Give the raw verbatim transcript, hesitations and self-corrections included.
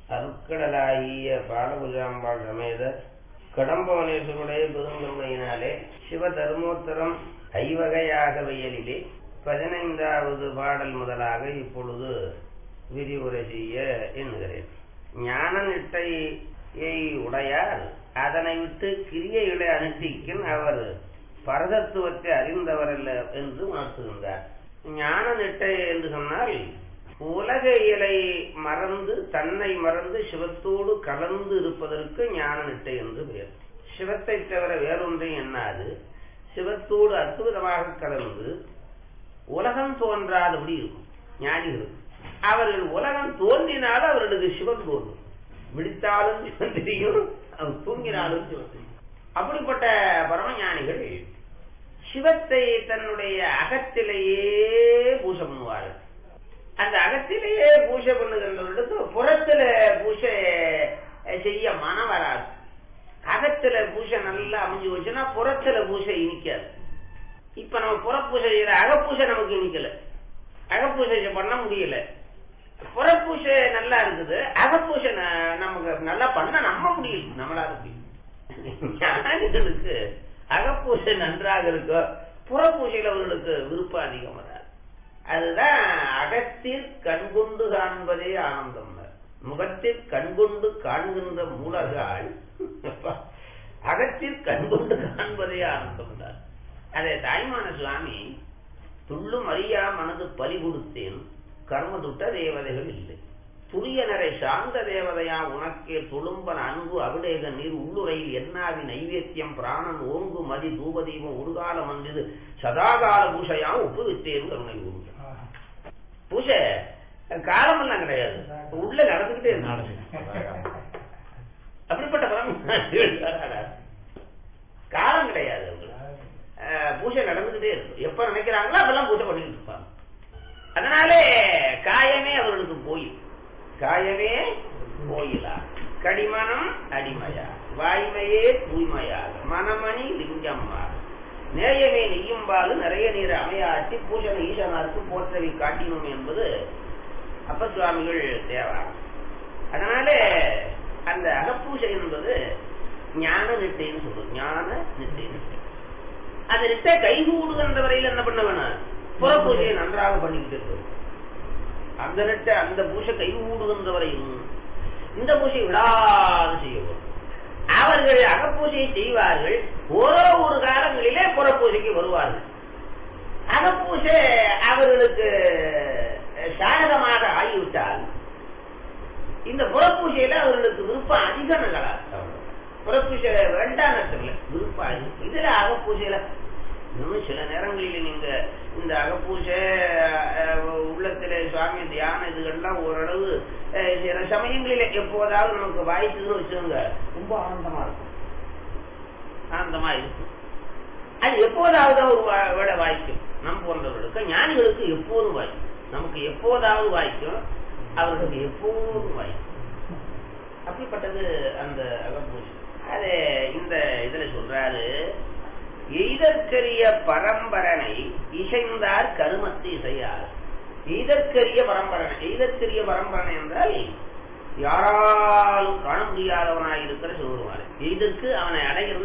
அருட்கடலாகிய பாலபுஜாம்பாள் சமேத கடம்பவனேஸ்வருடைய பெருங்கருணையினாலே சிவதர்மோத்தரம் ஐவகையாக வயலிலே பதினைந்தாவது பாடல் முதலாக இப்பொழுது விரிவுரை செய்ய எண்ணுகிறேன். ஞான நிட்டையை உடையார் அதனை விட்டு கிரியைகளை அனுஷ்டிக்கும் அவர் பரதத்துவத்தை அறிந்தவரல்ல என்று உணர்த்துகின்றார். ஞான நிட்டை என்று சொன்னால் உலக இயலை மறந்து தன்னை மறந்து சிவத்தோடு கலந்து இருப்பதற்கு ஞான நிட்டை என்று பெயர். சிவத்தை தவிர வேறொன்றையும் எண்ணாது சிவத்தோடு அற்புதமாக கலந்து உலகம் தோன்றாதபடி இருக்கும் ஞானிகள். அவர்கள் உலகம் தோன்றினாலும் அவர்களுக்கு சிவன் தோன்றும். விழித்தாலும் சிவன் தெரியும், அவர் தூங்கினாலும் சிவன் தெரியும். அப்படிப்பட்ட பரமஞானிகள் சிவத்தை தன்னுடைய அகத்திலேயே பூஜை பண்ணுவார்கள். அந்த அகத்திலேயே பூஜை பண்ணுகின்றவர்களுக்கு புறத்துல பூஜை செய்ய மனம் வராது. அகத்துல பூஜை நல்லா அமைஞ்சு வச்சுன்னா புறத்துல பூஜை இனிக்காது. இப்ப நம்ம புற பூஜை செய்யற அகப்பூஜை நமக்கு இனிக்கல, அகப்பூஜை பண்ண முடியல. புறப்பூஜை நல்லா இருக்குது, அகப்பூஜை நமக்கு நல்லா பண்ண நம்ப முடியல, நம்மளால முடியும். ஞானிகளுக்கு அகப்பூஜை நன்றாக இருக்கோ, புறப்பூஜையில் அவர்களுக்கு விருப்பம் அதிகம் வராது. அதுதான் அகத்தில் கண்கொண்டு காண்பதே ஆனந்தம். முகத்தில் கண்கொண்டு காண்கின்ற மூலர்கள் அகத்தில் கண்கொண்டு காண்பதே ஆனந்தம் தான். அதே தாய்மான சுவாமி துள்ளும் அறியா மனது பலி கொடுத்தேன் கர்ம துட்ட தேவதைகள் இல்லை. துரியனரை சார்ந்த தேவதையா உனக்கே துளும்பன் அன்பு அபிடேக நீர் உள்ளுரையில் என்னாவி நைவேத்தியம் பிராணன் ஓங்கு மதி தூபதீபம் உருகாலம் வந்தது சதாகால பூசையா ஒப்பு வித்தேன் கருணை ஊர். பூஜை காலமெல்லாம் கிடையாது, உள்ள நடந்துகிட்டே இருந்தாலும் அப்படிப்பட்ட காலம் கிடையாது. பூஜை நடந்துகிட்டே இருக்கும், எப்ப நினைக்கிறாங்களோ அதெல்லாம் பூஜை பண்ணிட்டு இருப்பாங்க. அதனாலே காயமே அவர்களுக்கு போயில், காயமே போயிலா கடிமனம் அடிமையா வாய்மையே தூய்மையாக மனமணி லிங்கம்மா நேயமே நெய்யும்பாலு நிறைய நீர் அமையாட்டி பூஜனை ஈசனாருக்கு போற்றவை காட்டினோம் என்பது அப்ப சுவாமிகள் தேவா. அதனாலே அந்த அகப்பூஜை என்பது ஞான நிட்டைன்னு சொல்றது. ஞான நிட்டை நிட்டை அந்த நிட்டை கைகூடுகின்ற வரையில் என்ன பண்ண வேணும், புற பூஜையை நன்றாக பண்ணிக்கிட்டு இருக்கணும். அந்த நெட்ட அந்த பூஜை கை ஊடுகின்ற வரையும் இந்த பூஜையை விடாது செய்யவும். அவர்கள் அகப்பூஜையை செய்வார்கள், ஓரோ ஒரு காலங்களிலே புறப்பூஜைக்கு வருவார்கள். அகப்பூஜை அவர்களுக்கு சாதகமாக ஆகிவிட்டால் இந்த புறப்பூஜையில அவர்களுக்கு விருப்பம் அதிக நகலா. புறப்பூஜை வேண்டாம் விருப்பம் இதுல அகப்பூஜையில இன்னும் சில நேரங்களில் நீங்க இந்த அகப்பூஜை உள்ளத்திலே சுவாமி தியானம் இதுகள்லாம் ஓரளவு சில சமயங்களில எப்போதாவது நமக்கு வாய்க்குன்னு வச்சுங்க, ரொம்ப ஆனந்தமா இருக்கும். ஆனந்தமா இருக்கும். அது எப்போதாவது ஒரு விட வாய்க்கும். நம் போன்றவர்களுக்கு ஞானிகளுக்கு எப்போதும் வாய்க்கும். நமக்கு எப்போதாவது வாய்க்கும், அவர்களுக்கு எப்போதும் வாய்க்கும். அப்படிப்பட்டது அந்த அகப்பூஜை. அது இந்த இதுல சொல்றாரு, எய்தற்கரிய பரம்பரனை இசைந்தார் கருமத்து இசையார். எய்தற்கரிய பரம்பரனை, எய்தற்கரிய பரம்பரனை என்றால் யாராலும் காண முடியாதவனாய் இருக்கிற சிவபெருமான். எய்தற்கு அவனை அடைகிறது